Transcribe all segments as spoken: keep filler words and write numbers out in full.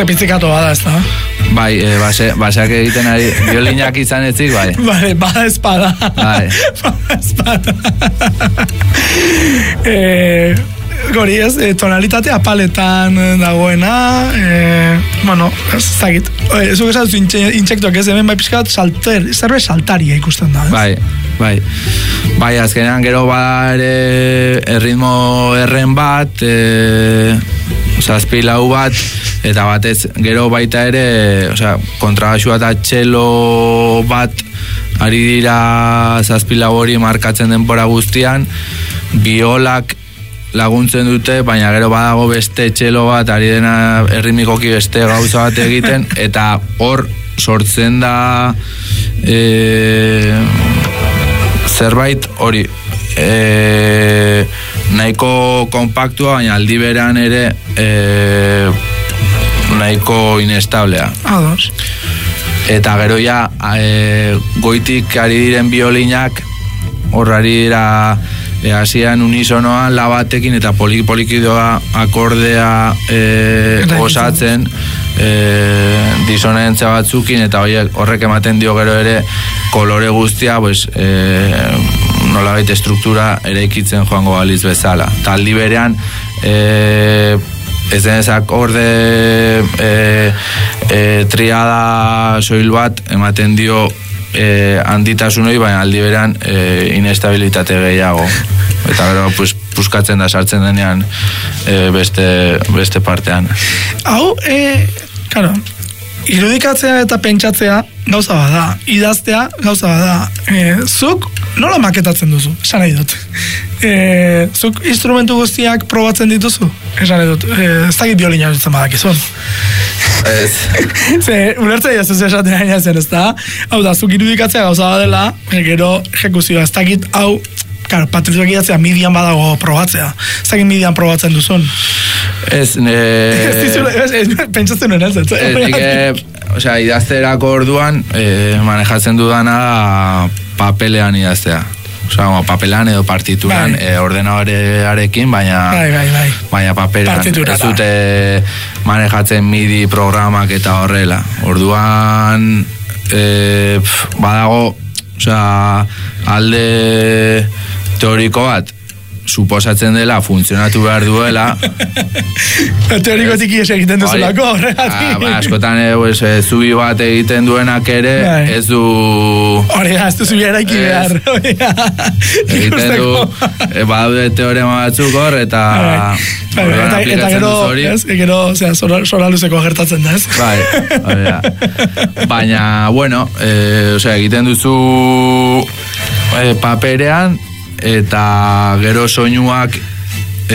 Zepitzikatu bada, ez da? Bai, e, base, baseak egiten ari, biolinak izan ezik, bai. Bai, bada espada. Bai. Bada espada. eh, gori ez, e, tonalitate apaletan dagoena, e, bueno, ez dakit. Ez zuk esatu intsektuak ez, hemen bai pixkat salter, zerbe saltaria ikusten da, ez? Bai, bai. Bai, azkenean gero bada ere erritmo erren bat, e, zazpi lau bat, eta batez gero baita ere, osea, kontrabaxua eta txelo bat ari dira zazpi lau hori markatzen denbora guztian, biolak laguntzen dute, baina gero badago beste txelo bat, ari dena erritmikoki beste gauza bat egiten, eta hor sortzen da e, zerbait hori e, nahiko kompaktua, baina aldi berean ere e, nahiko inestablea. Ados. Eta gero ja e, goitik ari diren biolinak hor ari dira e, hasian unisonoan labatekin eta poliki-poliki doa akordea e, osatzen e, disonentzia batzukin, eta horiek horrek ematen dio gero ere kolore guztia, pues, e, nolabait estruktura eraikitzen joango baliz bezala. Taldi berean e, ez denezak orde e, e, triada soil bat ematen dio e, handitasunoi, baina aldi berean e, inestabilitate gehiago. Eta gero pues, puskatzen da sartzen denean e, beste, beste partean. Hau, e, claro, irudikatzea eta pentsatzea gauza bada, idaztea gauza bada. E, zuk nola maketatzen duzu? Esan nahi dut. E, zuk instrumentu guztiak probatzen dituzu? Esan nahi dut. E, ez dakit biolina dutzen badakizun. Ez. Ze, ulertzea jazuz esaten nahi zen, ez da? Hau da, zuk irudikatzea gauza badela, gero ejekuzioa, ez dakit, hau, claro, patriotak idatzea midian badago probatzea. Ez dakit midian probatzen duzun. Ez, ne... Ez dizule, ez, ez, pentsatzen nuen ez, ez. Ez, dike, osea, idazterako orduan, e, manejatzen dudana papelean idaztea. Osea, papelean edo partituran, bai. e, ordenadorearekin, baina, bai, bai, bai. baina papelean. Ez dute manejatzen midi programak eta horrela. Orduan, e, pf, badago, osea, alde teoriko bat, suposatzen dela, funtzionatu behar duela. Teoriko tiki ez egiten duzulako, horregatik. Ba, askotan, e, pues, e, zubi bat egiten duenak ere, bai. ez du... Hori da, ez du zubi eraiki behar. Egiten du, e, badaude teorema batzuk hor, eta... Bai, bai, eta, eta gero, ez, gero, osea, sora luzeko gertatzen da, ez? Bai, hori da. Baina, bueno, e, osea, egiten duzu e, paperean, eta gero soinuak e,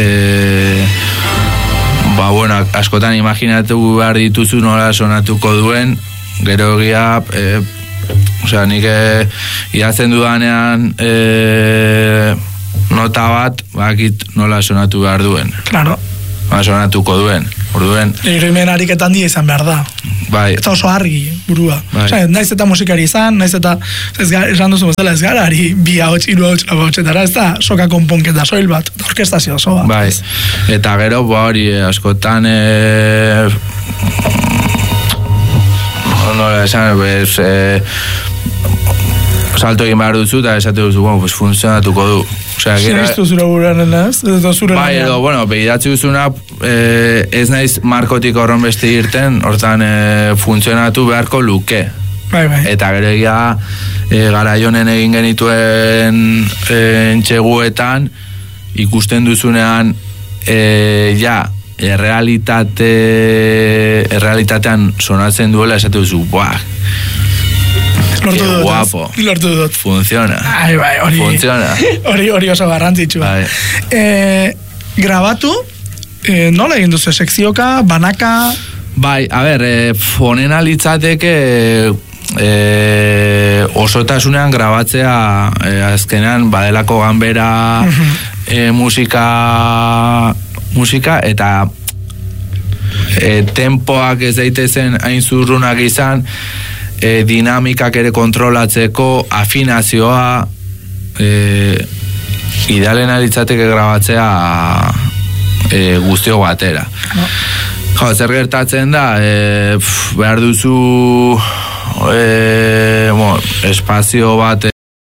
ba bueno, askotan imaginatu behar dituzu nola sonatuko duen, gero egia e, osea, nik e, idazten dudanean e, nota bat bakit nola sonatu behar duen, claro, ba, sonatuko duen, orduen irudimen ariketan handia izan behar da, bai. Eta oso argi burua, bai. Osea, naiz eta musikari izan, naiz eta ez gara, esan duzu bezala, ez gara ari bi hauts, hiru hauts, lau hautsetara, ez da soka konponketa soil bat, eta orkestazio oso bat. Bai, eta gero, ba hori, askotan e, no, esan, bez, e, salto egin behar duzu, eta esate duzu, bueno, pues funtzionatuko du. Osea, Zibiztu zure buruan, ez? Bai, edo, bueno, behiratzi duzuna, eh, ez naiz markotik horren beste irten, hortan eh, funtzionatu beharko luke. Bai, bai. Eta gero egia, eh, garaionen egin genituen eh, entxeguetan, ikusten duzunean, eh, ja, errealitate, errealitatean sonatzen duela, esate duzu, buah, Lortu dut, guapo. Lortu dut. Funciona. Ai, bai, hori. Funciona. Hori, hori oso garrantzitsua. Bai. Eh, grabatu, eh, nola egin duzu, sekzioka, banaka? Bai, a ber, eh, fonena litzateke eh, osotasunean grabatzea eh, azkenean badelako ganbera eh, musika musika eta eh, tempoak ez daitezen hain zurrunak izan, E, dinamikak ere kontrolatzeko, afinazioa, e, idealen alitzateke grabatzea e, guztio batera. No. Jo, zer gertatzen da, e, pf, behar duzu e, bueno, espazio bat